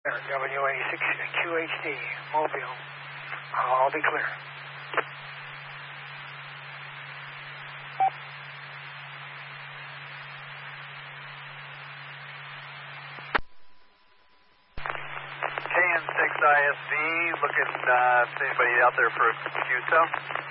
WA6QHD, Mobile. All be clear. KN6 ISV, looking if anybody out there for QSO.